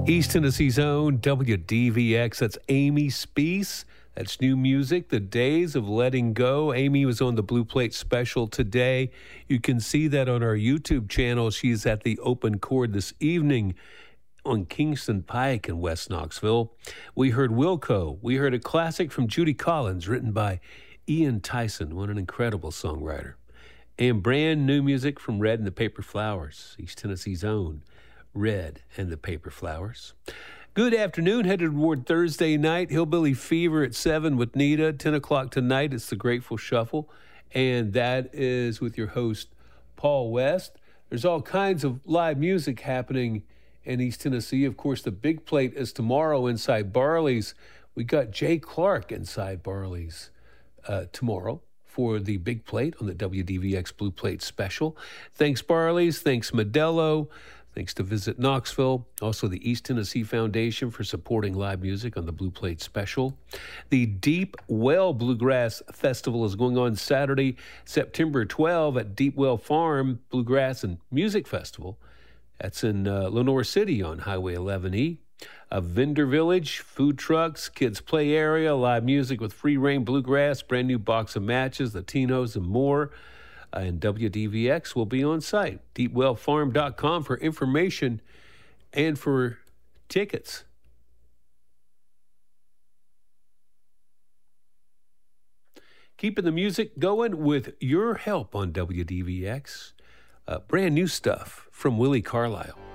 East Tennessee's own WDVX. That's Amy Speece. That's new music, The Days of Letting Go. Amy was on the Blue Plate special today. You can see that on our YouTube channel. She's at the Open Chord this evening on Kingston Pike in West Knoxville. We heard Wilco. We heard a classic from Judy Collins, written by Ian Tyson. What an incredible songwriter. And brand new music from Red and the Paper Flowers, East Tennessee's own Red and the Paper Flowers. Good afternoon. Headed toward Thursday night. Hillbilly Fever at 7 with Nita. 10 o'clock tonight. It's the Grateful Shuffle. And that is with your host, Paul West. There's all kinds of live music happening in East Tennessee. Of course, the big plate is tomorrow inside Barley's. We got Jay Clark inside Barley's tomorrow for the big plate on the WDVX Blue Plate special. Thanks, Barley's. Thanks, Modelo. Thanks to Visit Knoxville, also the East Tennessee Foundation for supporting live music on the Blue Plate special. The Deep Well Bluegrass Festival is going on Saturday, September 12 at Deep Well Farm Bluegrass and Music Festival. That's in Lenore City on Highway 11E. A vendor village, food trucks, kids play area, live music with free reign bluegrass, brand new box of matches, Latinos, and more. And WDVX will be on site. DeepWellFarm.com for information and for tickets. Keeping the music going with your help on WDVX. Brand new stuff from Willie Carlisle.